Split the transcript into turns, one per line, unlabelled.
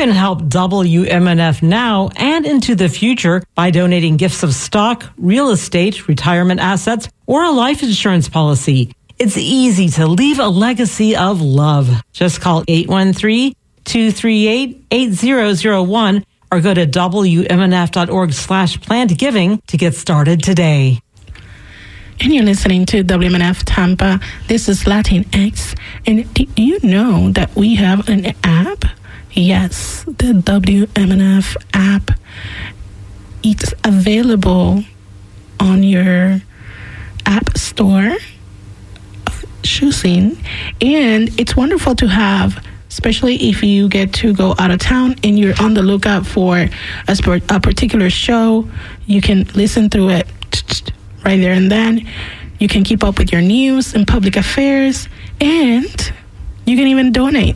can help WMNF now and into the future by donating gifts of stock, real estate, retirement assets, or a life insurance policy. It's easy to leave a legacy of love. Just call 813-238-8001 or go to WMNF.org/plannedgiving to get started today.
And you're listening to WMNF Tampa. This is Latinx. And do you know that we have an app? Yes, the WMNF app. It's available on your app store choosing, and it's wonderful to have, especially if you get to go out of town and you're on the lookout for a particular show. You can listen through it right there and then. You can keep up with your news and public affairs, and you can even donate